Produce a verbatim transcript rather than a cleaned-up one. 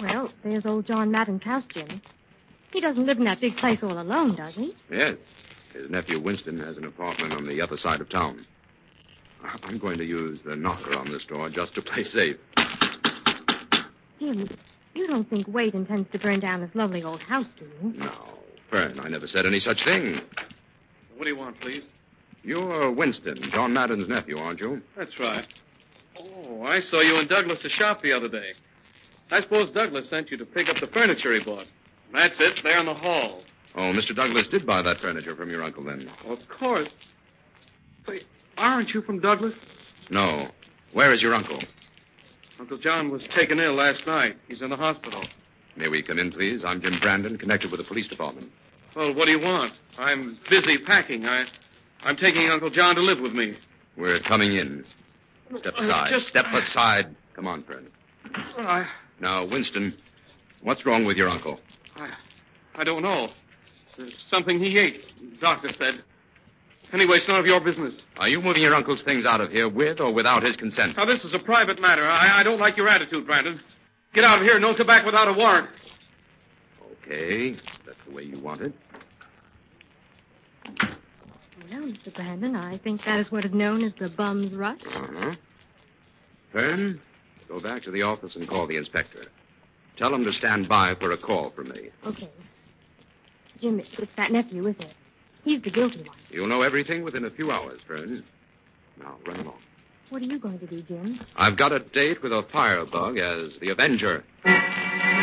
Well, there's old John Madden's house, Jim. He doesn't live in that big place all alone, does he? Yes. His nephew Winston has an apartment on the other side of town. I'm going to use the knocker on this door just to play safe. Jim, you don't think Wade intends to burn down this lovely old house, do you? No, Fern, I never said any such thing. What do you want, please? You're Winston, John Madden's nephew, aren't you? That's right. Oh, I saw you in Douglas' shop the other day. I suppose Douglas sent you to pick up the furniture he bought. That's it, there in the hall. Oh, Mister Douglas did buy that furniture from your uncle, then? Of course. Say, aren't you from Douglas? No. Where is your uncle? Uncle John was taken ill last night. He's in the hospital. May we come in, please? I'm Jim Brandon, connected with the police department. Well, what do you want? I'm busy packing. I, I'm taking Uncle John to live with me. We're coming in. Step aside. Just... Step aside. Come on, Fern. I... Now, Winston, what's wrong with your uncle? I, I don't know. There's something he ate, the doctor said. Anyway, it's none of your business. Are you moving your uncle's things out of here with or without his consent? Now, this is a private matter. I, I don't like your attitude, Brandon. Get out of here and don't come back without a warrant. Okay. That's the way you want it. Well, Mister Brandon, I think that is what is known as the bum's rush. Uh-huh. Fern, go back to the office and call the inspector. Tell him to stand by for a call from me. Okay. Jim, it's that nephew, isn't it? He's the guilty one. You'll know everything within a few hours, Fern. Now, run along. What are you going to do, Jim? I've got a date with a firebug as the Avenger.